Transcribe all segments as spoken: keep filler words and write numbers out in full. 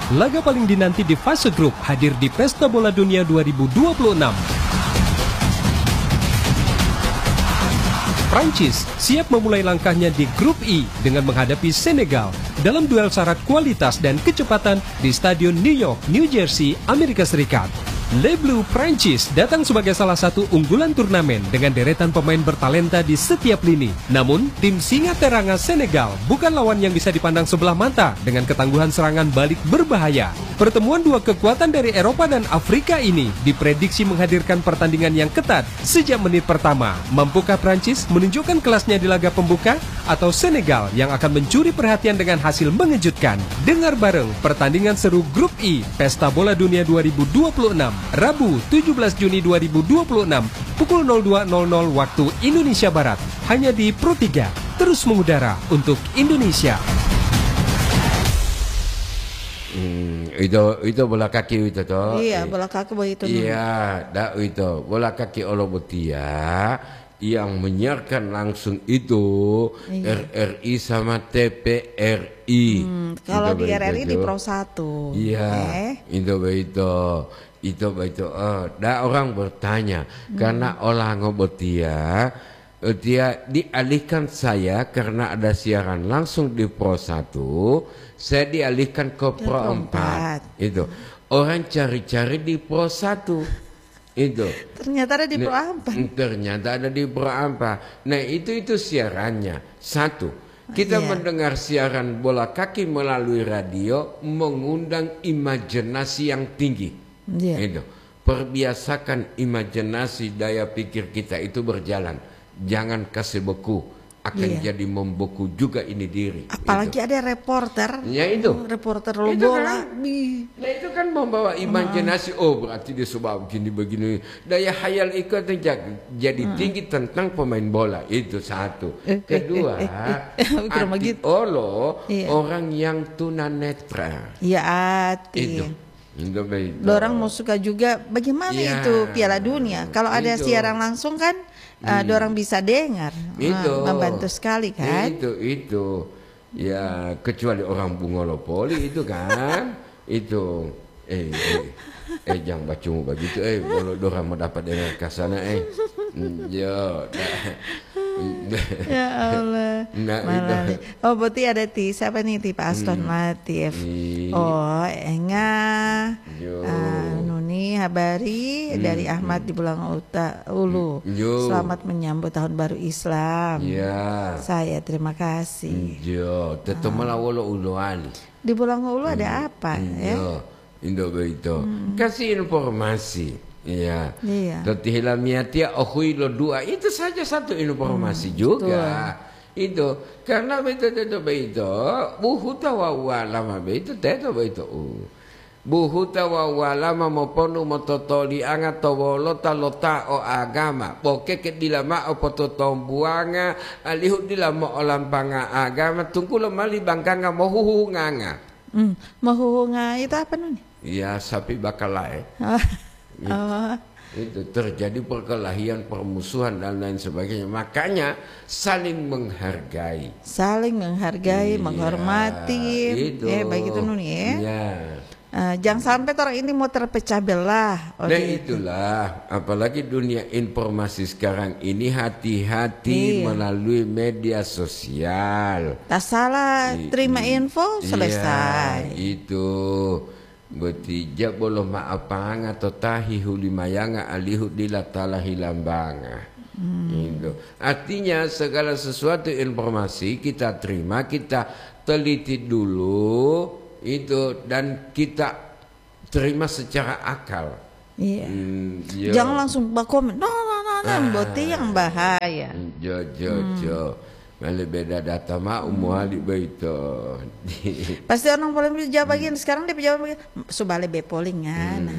Laga paling dinanti di fase grup hadir di Pesta Bola Dunia dua ribu dua puluh enam. Prancis siap memulai langkahnya di grup I dengan menghadapi Senegal dalam duel syarat kualitas dan kecepatan di Stadion New York, New Jersey, Amerika Serikat. Le Bleu Prancis datang sebagai salah satu unggulan turnamen dengan deretan pemain bertalenta di setiap lini. Namun, tim Singa Teranga Senegal bukan lawan yang bisa dipandang sebelah mata dengan ketangguhan serangan balik berbahaya. Pertemuan dua kekuatan dari Eropa dan Afrika ini diprediksi menghadirkan pertandingan yang ketat sejak menit pertama. Mampukah Prancis menunjukkan kelasnya di laga pembuka atau Senegal yang akan mencuri perhatian dengan hasil mengejutkan? Dengar bareng pertandingan seru Grup I Pesta Bola Dunia dua ribu dua puluh enam Rabu tujuh belas Juni dua ribu dua puluh enam pukul nol dua nol nol waktu Indonesia Barat hanya di Pro tiga, terus mengudara untuk Indonesia. Hmm, itu itu bola kaki itu toh. Iya, bola kaki begitu. Iya, dah itu bola kaki Olobotia yang menyiarkan langsung itu iya. R R I sama T P R I. Hmm, kalau di R R I di Pro satu. Iya, eh? itu begitu. Itu begitu. Oh, dah orang bertanya hmm. karena orang Olobotia dia dialihkan saya karena ada siaran langsung di Pro satu, saya dialihkan ke Pro empat. Itu orang cari-cari di Pro satu. Itu ternyata ada di Pro empat. Ternyata ada di Pro empat. Nah, itu itu siarannya. Satu, kita yeah. mendengar siaran bola kaki melalui radio mengundang imajinasi yang tinggi. Yeah. Itu perbiasakan imajinasi, daya pikir kita itu berjalan. Jangan kasih beku, akan iya. jadi membeku juga ini diri. Apalagi itu. Ada reporter, ya itu, reporter lo bola. Kan, nah itu kan membawa imajinasi. Oh berarti dia sebab begini-begini. Daya hayal itu jadi hmm. tinggi tentang pemain bola. Itu satu. Kedua, Ati Olo iya. orang yang tunanetra. Iya Ati. Itu. Orang mau suka juga bagaimana ya, itu Piala Dunia. Kalau ada itu. siaran langsung kan. Uh, hmm. Dorang bisa dengar, itu, uh, membantu sekali kan? Itu itu, ya kecuali orang Bungolopoli itu kan, itu, eh, eh, eh jangan baca begitu, eh kalau dorang mau dapat dengar ke sana, eh, ya, ya Allah, nah, oh berarti ada ti, siapa nih ti Pak Aston hmm. Latif, hmm. oh enggak, uh, Nuni Habari hmm. dari Ahmad di Bulang Uta Ulu, hmm. selamat menyambut tahun baru Islam, ya. Saya terima kasih, yo, tetap malah wolo uluan, di Bulang Ulu hmm. ada apa hmm. ya? Indo begitu, hmm. kasih informasi. Iya, iya. Tati hilamiatia okhui lo dua itu saja satu informasi hmm, juga. Betul. Itu karena betul betul betul. Buhuta wawalama betul betul betul. Buhuta wawalama moponu mototoli anga towolo talota o agama. Poke ke dilama o pototombuanga alihu dilama olampanga agama. Tunggu lo mali bangkanga mohuhunganga. Hmm, mohuhunga itu apa nih? Iya sapi bakalai. Gitu. Oh. Itu terjadi perkelahian, permusuhan dan lain sebagainya. Makanya saling menghargai, saling menghargai, iya, menghormati. Itu. Eh, baik itu Nuni ya. Iya. Uh, jangan sampai orang ini mau terpecah belah. Oh, nah gitu. Itulah, apalagi dunia informasi sekarang ini hati-hati iya. melalui media sosial. Tak salah, terima info selesai. Iya, itu. Betija bolo maapanga totahi hulimayanga alihu dilatala hilambanga. Hmm. Itu. Artinya segala sesuatu informasi kita terima, kita teliti dulu itu dan kita terima secara akal. Iya. Hmm, jangan langsung bakomen. No no no no, ah, berarti yang bahaya. Jo jo jo. Malah beda data mah umuali begitu. Pasti orang paling jawab bagian sekarang dia jawab bagian subale be polingan.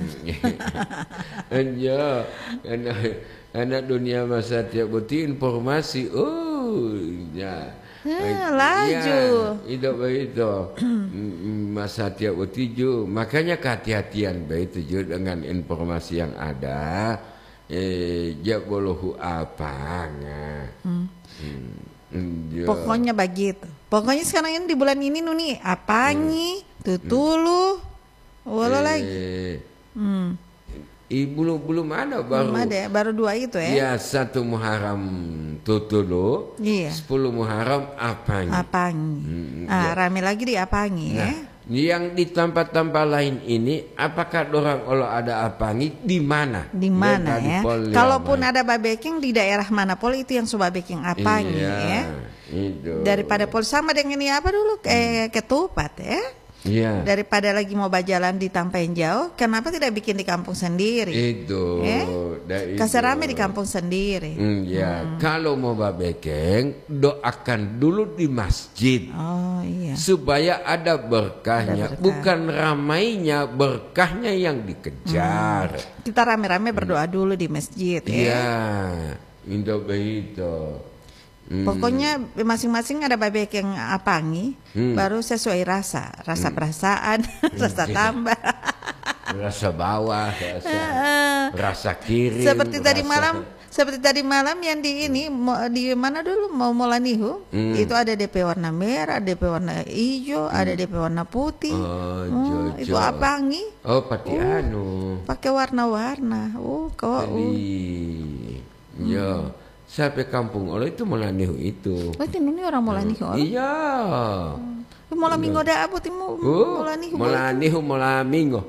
Ya, karena karena dunia masa tiap buti informasi. Oh, ya. Ya, laju. Ya, itu begitu. Masa tiap buti ju. Makanya kehati-hatian begitu ju dengan informasi yang ada. Eh, ja bolohu apa hmm. hmm. Ya. Pokoknya begitu. Pokoknya sekarang ini di bulan ini Nuni apa hmm. nih tutulu Walau eh, lagi. Hmm. I, belum belum ada baru. Belum ada, baru dua itu ya. Ya satu Muharram Tutulu, iya. sepuluh Muharram Apangi. Apangi. Hmm, ah, ya. Rame lagi di Apangi nah, ya. Yang di tempat-tempat lain ini, apakah orang kalau ada Apangi di mana? Di mana ya? Kalaupun ada babeking di daerah mana pol itu yang suka babeking Apangi iya, ya. Itu. Daripada pol sama dengan ini apa dulu eh, ketupat ya. Iya. Daripada lagi mau berjalan di Tampain jauh, kenapa tidak bikin di kampung sendiri? Itu. Eh? Kasih rame di kampung sendiri. Mm, ya, hmm. Kalau mau babekeng, doakan dulu di masjid. Oh iya. Supaya ada berkahnya, ada berkah. Bukan ramainya, berkahnya yang dikejar. Hmm. Kita rame-rame berdoa hmm. dulu di masjid. Iya. Ya. Begitu. Hmm. Pokoknya masing-masing ada babek yang Apangi, hmm. baru sesuai rasa, rasa hmm. perasaan, rasa tambah, rasa bawah, rasa, rasa kiri. Seperti rasa... tadi malam, seperti tadi malam yang di ini di mana dulu mau Molanihu, hmm. itu ada D P warna merah, D P warna hijau, hmm. ada D P warna putih. Oh, hmm, itu Apangi. Oh, pati uh, anu. Pakai warna-warna. Oh, kau. Uh. Yo. Sampai kampung Allah itu Molanihu itu. Oh, ini orang Molanihu. Iya. Hmm. Molamingo dah apa timu? Oh, Molanihu. Molanihu Molamingo.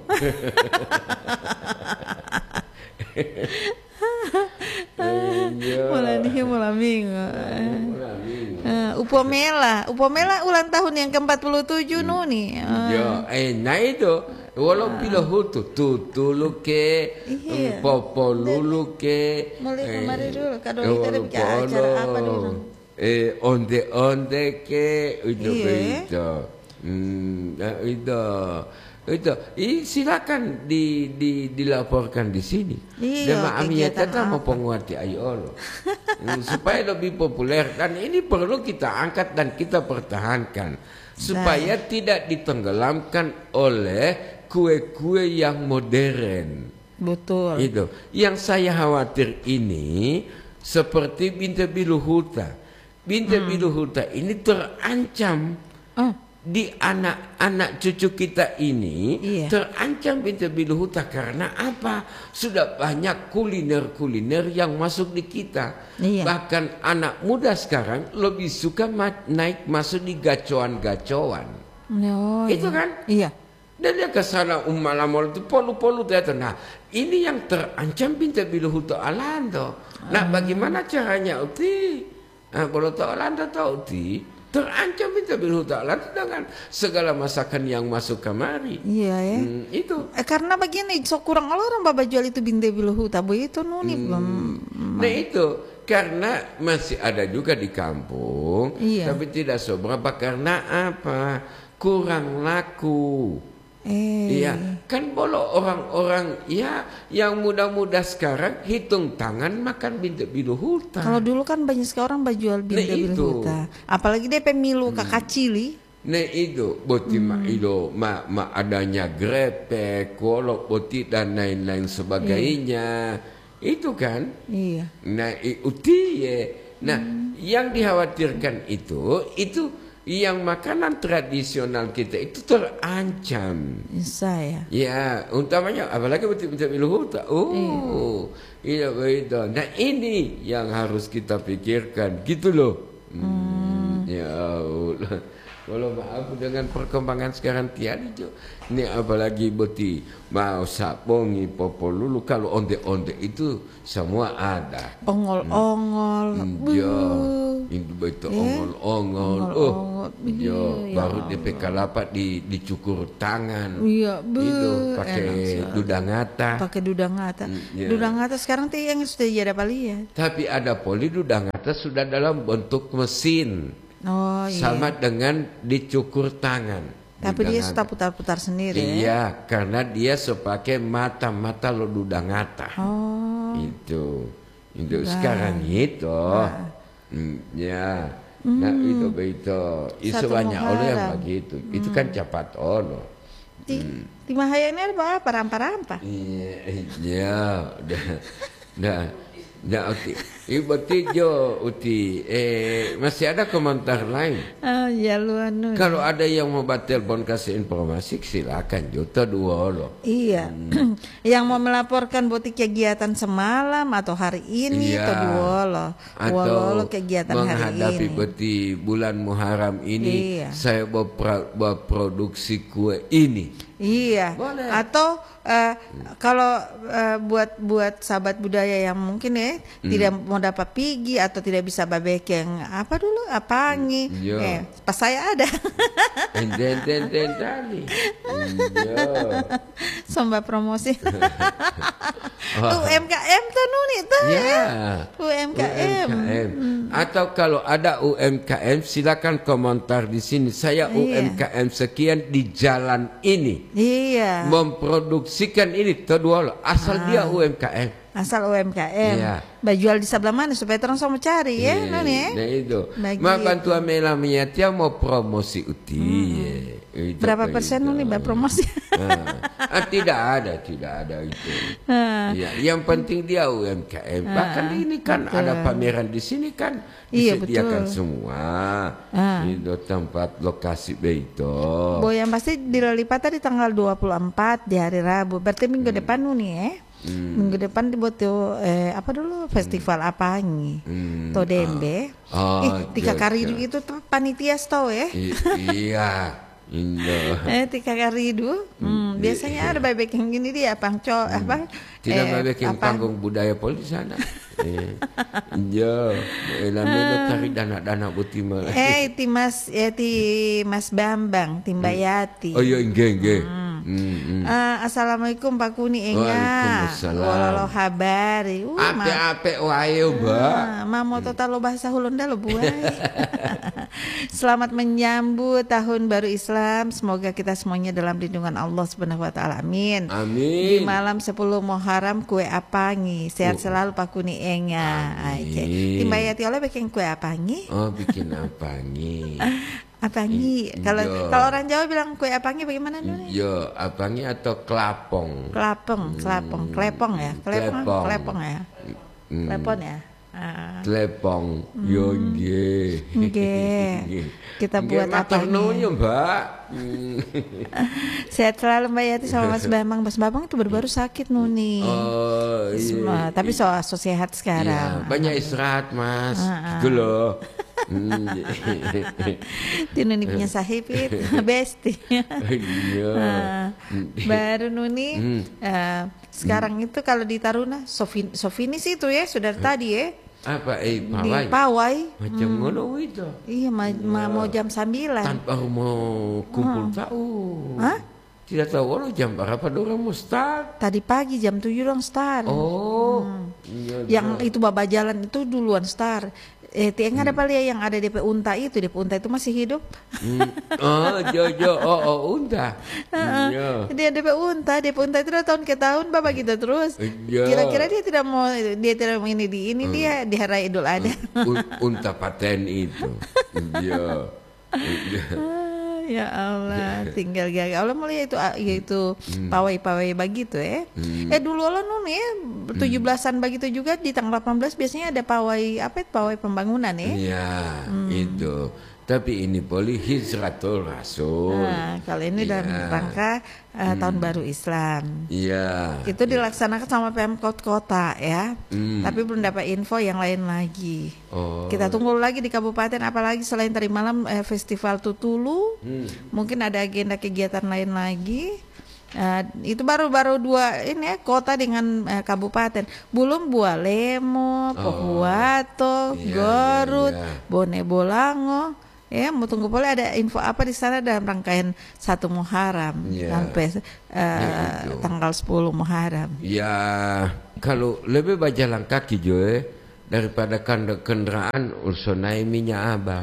Molanihu Molamingo. Uh, Upomela, Upomela ulang tahun yang ke empat puluh tujuh hmm. Nuni. Uh. Ya, eh nah itu. Walau bila hutu tutu luke, popo lulu ke, mulai kemarin dulu, kalau kita ada bikin acara apa dulu? Eh, onde onde ke, itu itu, hmm, itu, itu, I, silakan di, di, dilaporkan di sini. Dan Amiyah tetap mau penguati ayo supaya lebih populer dan ini perlu kita angkat dan kita pertahankan supaya nah. tidak ditenggelamkan oleh kue-kue yang modern. Betul. Itu. Yang saya khawatir ini seperti Binte Biluhuta. Binte hmm. Biluhuta ini terancam oh. di anak-anak cucu kita ini iya. terancam Binte Biluhuta karena apa? Sudah banyak kuliner-kuliner yang masuk di kita. Iya. Bahkan anak muda sekarang lebih suka ma- naik masuk di gacoan-gacoan. Oh, itu iya. kan? Iya. Dan dia ke sana ummalamol itu polu-polu ternyata. Nah, ini yang terancam Binte Biluhuta Alando. Nah, bagaimana caranya uti? Nah, kalau tahu Alando tahu uti, terancam Binte Biluhuta Alando dengan segala masakan yang masuk kemari. Iya ya. Hmm, itu. Eh, karena begini, so kurang orang baba jual itu Binte Biluhuta, begitu nuni. Hmm. Nah itu. Karena masih ada juga di kampung, iya. tapi tidak seberapa karena apa? Kurang laku. Eh. Iya, kan bolo orang-orang ya yang muda-muda sekarang hitung tangan makan Binte Biluhuta. Kalau dulu kan banyak sekali orang bajual Binte nah, Biluhuta. Apalagi dia pemilu hmm. kakak cili. Nah itu boti hmm. ma itu ma, ma adanya grepe, kolok boti dan lain-lain sebagainya. Eh. Itu kan? Iya. Nah uti ya. Nah hmm. yang dikhawatirkan itu itu yang makanan tradisional kita itu terancam. Saya. Ya, utamanya apalagi Binte Biluhuta. Oh, iya begitu. Nah ini yang harus kita pikirkan, gitu loh. Hmm. Hmm. Ya Allah. Kalau maaf dengan perkembangan sekarang tiada jo. Ini apalagi beti mau sabongi popolulu kalau onde-onde itu semua ada. Ongol-ongol. Hmm. Ya. Itu betul eh? ongol-ongol. Oh. Yo, ya, baru D P kelapa di dicukur tangan. Iya, itu pakai dudangata. Pakai dudangata. Mm, ya. Dudangata sekarang tuh yang sudah jadi apa lihat. Tapi ada poli dudangata sudah dalam bentuk mesin. Oh iya. Sama dengan dicukur tangan. Tapi dudangata. Dia sudah putar-putar sendiri. Iya, ya? Karena dia sepakai mata-mata lo dudangata. Oh. Itu. Itu nah. Sekarang itu. Nah. Mm, ya. Nah hmm. itu begitu, itu banyak orang yang begitu. Hmm. Itu kan cepat ono. Di, hmm. di Mahayana ada apa? Rampa-rampa. Iya, iya, dah, dah. Ya, uti. Ibu tijo, uti. Eh, masih ada komentar lain? Oh, ya lu anu. Kalau ada yang mau telepon kasih informasi, silakan. Juta dua loh. Iya. Hmm. Yang mau melaporkan buat kegiatan semalam atau hari ini iya. atau dua loh. Atau kegiatan hari ini. Menghadapi beti bulan Muharram ini, iya. saya berproduksi kue ini. Iya. Boleh. Atau uh, kalau uh, buat buat sahabat budaya yang mungkin ya hmm. tidak mau dapat pigi atau tidak bisa babek yang apa dulu apangi, hmm. eh pas saya ada. Enten enten tadi. Somba promosi. U M K M tuh nuni tuh ya. U M K M. Hmm. Atau kalau ada U M K M silakan komentar di sini. Saya U M K M sekian di jalan ini. Iya. Memproduksikan ini kedua asal ah. dia U M K M. Asal U M K M. Iya. Bajual di sebelah mana supaya terus mau cari ya, iya, noni ya. Nah itu. Ma bantu amela menyetia mau promosi uti. Hmm. Itu berapa persen noni mbak promosi? Nah. Ah, tidak ada, tidak ada itu. Ah. Ya, yang penting dia U M K M. Ah. Bahkan ini kan betul. Ada pameran di sini kan disediakan iya, semua. Ah. Itu tempat lokasi beito. Bo yang pasti di Lolipata di tanggal dua puluh empat di hari Rabu. Berarti minggu hmm. depan nuni ya. Hmm. Minggu depan dibuat tuh eh, apa dulu festival hmm. apangi hmm. Todembe. Oh, eh Tika Karidu itu tuh panitia tau ya. I- iya. Indo. Eh Tika Karidu. Hmm, biasanya ada bebek yang gini dia pangco hmm. apa? Tidak eh, bebek yang panggung budaya pol di sana. Eh, iya, elamelo cari dana-dana buti mah. Eh, ti Mas, ya ti Mas Bambang, Timbayati. Oh iya, nggih nggih. Hmm, hmm. Uh, Assalamualaikum Pak Kuni Enga. Waalaikumsalam. Walau habari. Uh, ape-ape wae, Mbak. Mamo total lo bahasa Hulunda lo buai. Selamat menyambut tahun baru Islam. Semoga kita semuanya dalam lindungan Allah Subhanahu wa taala. Amin. Amin. Di malam sepuluh Muharram kue apangi. Sehat uh. selalu Pak Kuni Enga. Amin. Timbayati oleh bikin kue apangi. Oh, bikin apangi. Apangi. Kalau kalau orang Jawa bilang kue apangi bagaimana dulu? Yo, apangi atau kelapong. Kelapong, kelapong, klepong ya, klepong, klepong ya, klepon ya. Ah. Klepong, yo nggih. Nggih. Kita buat apa nih? Mbak. Sehat selalu Mbak Yati sama Mas Bambang. Mas Bambang itu baru-baru sakit nuni. Oh, iya. Tapi so, so sehat sekarang. Iya, banyak istirahat Mas. Gitu loh. Itu Nuni punya sahib itu besti. uh, baru Nuni hmm. uh, sekarang hmm. itu kalau di Taruna Sofini, Sofini sih itu ya sudah hmm. tadi ya apa eh pawai di pawai macam hmm. ngono itu iya ma ma mau jam sembilan tanpa mau kumpul hmm. tahu hah? Tidak tahu lo jam berapa dorang mau start tadi pagi jam tujuh dong start oh hmm. iya, yang iya. Itu baba jalan itu duluan start. Eh, tiang hmm. ada paling yang ada D P unta itu, D P unta itu masih hidup. Hmm. Oh, jojo, oh, oh, unta. Uh, iya. Dia D P unta, D P unta itu udah tahun ke tahun, bapak gitu terus. Iya. Kira-kira dia tidak mau, dia tidak mau ini di ini hmm. dia di hari Idul Adha. Un, unta paten itu. Iya. Ya Allah, tinggal gagal. Allah mulia itu yaitu hmm. pawai-pawai begitu ya. Hmm. Eh dulu Allah nun ya tujuh belasan begitu juga di tanggal delapan belas biasanya ada pawai apa itu pawai pembangunan ya. Iya, hmm. itu. Tapi ini poli hijratul rasul. Nah, kalau ini ya. Dalam rangka uh, hmm. tahun baru Islam. Iya. Itu dilaksanakan sama Pemkot kota ya. Hmm. Tapi belum dapat info yang lain lagi. Oh. Kita tunggu lagi di kabupaten apalagi selain tadi malam eh, festival Tutulu. Hmm. Mungkin ada agenda kegiatan lain lagi. Uh, itu baru-baru dua ini ya kota dengan uh, kabupaten. Belum Bualemo, Pohuwato, oh. iya, Garut, iya, iya. Bone Bolango. Ya, mau tunggu boleh ada info apa di sana dalam rangkaian satu Muharram yeah. sampai uh, yeah, tanggal sepuluh Muharram. Ya, kalau lebih berjalan kaki Joe daripada kendaraan ursonai minyak abang.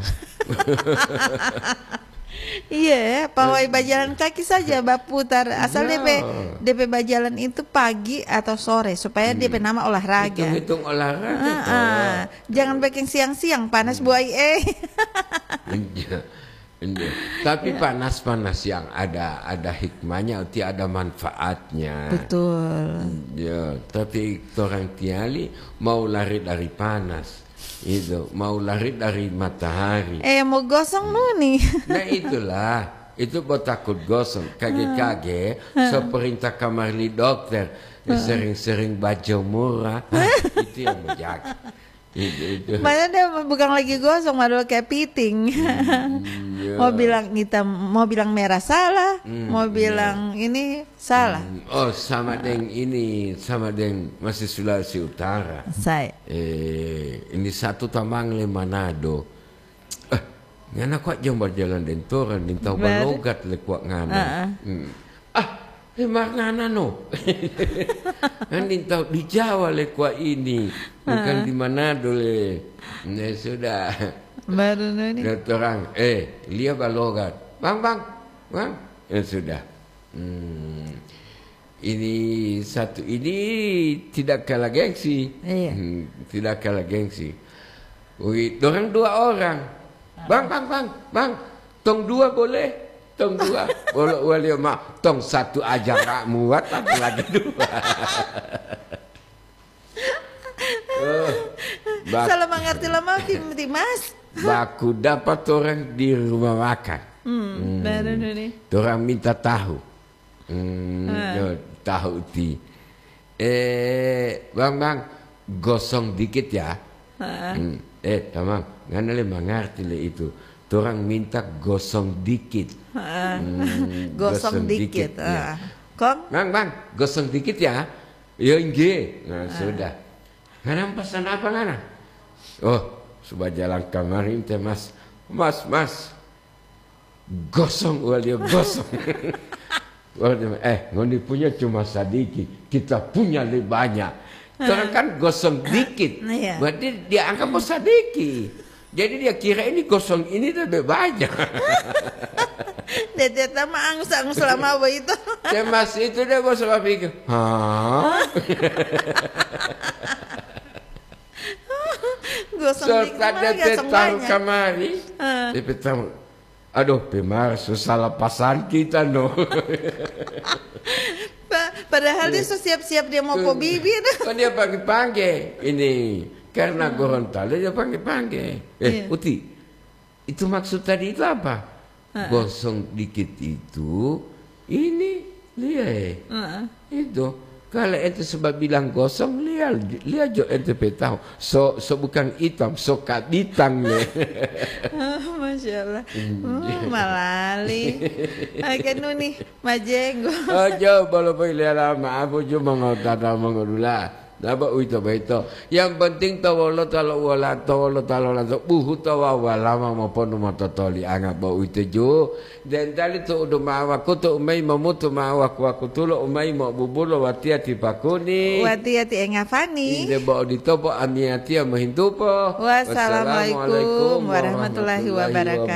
Iya, pawai bajalan kaki saja baputar asal yeah. D P D P bajalan itu pagi atau sore supaya hmm. D P nama olahraga. Hitung-hitung olahraga. Ah, ah. Jangan bikin siang-siang panas hmm. buai eh. Tapi panas-panas yang ada ada hikmahnya, ti ada manfaatnya. Betul. Ya, tapi orang tiali mau lari dari panas, itu mau lari dari matahari. Eh mau gosong lu nih. Nah itulah, itu buat takut gosong, kage-kage, seperintah kamar li dokter, sering-sering baju murah, itu yang menjaga. Itu, itu. Mana dia bukan lagi gosong, malah kayak piting. Hmm, yeah. Mau bilang hitam, mau bilang merah salah, hmm, mau bilang yeah. ini salah. Hmm. Oh sama dengan ini, sama dengan masih Sulawesi Utara. Saya. Eh, ini satu tambang le Manado. Eh, ngana kuat jom berjalan dentoran, dintau balogat le kuat ngana. Uh-uh. Hmm. Ah. Eh makna no, kan tahu di Jawa le kuah ini, bukan di Manado le. Nah sudah. Baru nih. Orang, eh lihat balogat, bang bang, bang, ya sudah. Hmm. Ini satu ini tidak kalah gengsi, iya. hmm, tidak kalah gengsi. Wih, orang dua orang, bang bang bang bang, tong dua boleh. Tong dua, boleh boleh mak, tong satu aja gak muat, apalagi dua. oh, Salah mengerti lama, Mas. Baku dapat orang di rumah makan. Hmm, hmm. Baru nih. Orang minta tahu, hmm, ah. tahu ti. Eh, bang bang, gosong dikit ya. Ah. Hmm. Eh, tamang, nggak boleh mengerti le itu. Orang minta gosong dikit. Hmm, gosong, gosong dikit. dikit ya. Kong? Bang, bang, gosong dikit ya. Ya inge. Nah, ah. sudah. Ngana pesan apa ngana? Oh, sudah jalan kemarin teh mas. Mas, mas. Gosong, wal dia gosong. eh, ngondi punya cuma sedikit. Kita punya lebih banyak. Orang kan gosong dikit. Iya. Berarti dia anggap sedikit. Jadi dia kira ini gosong ini lebih banyak. Dia sama angus-angus lama apa itu. Cemas itu dia gosong apa pikir. Hah? Gosong serta dia taruh kamari. Dia tahu. Aduh, pemar susah lepasan kita no. Padahal dia siap-siap dia mau po bibir. Kan dia panggil-panggil ini. Karena hmm. Gorontalo dia panggil-panggil. Eh, yeah. Uti, itu maksud tadi itu apa? Uh-uh. Gosong dikit itu, ini, lihat. Uh-uh. Itu, kalau ente sebab bilang gosong, lihat, lihat jo ente petau. So, so bukan hitam, so kabitang le. Oh, Masya Allah. Oh, malali. Akan nih, majenggo. Oh, jauh, kalau boleh lama, aku cuma mau tata mengurulah. Dapat itu itu. Yang penting tawalo talo wala tawalo talo lato buhu tawawa lama maupun rumah totoli anggap bau itu jo. Dan tali tu udah mawa ku tu umai mamutu mawa ku aku tulo umai mau bubulo watiati pakuni. Watiati engafani. Ide bau ditopo amiati amahintupo. Wassalamualaikum warahmatullahi wabarakatuh.